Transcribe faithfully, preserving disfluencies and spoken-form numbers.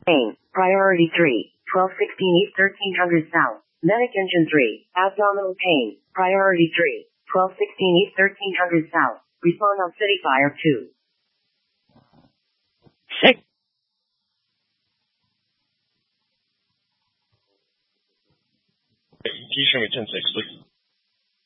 Pain. Priority three. twelve sixteen East thirteen hundred South. Medic engine three. Abdominal pain. Priority three. twelve sixteen East thirteen hundred South. Respond on City Fire two. Six. E T show me ten six, please.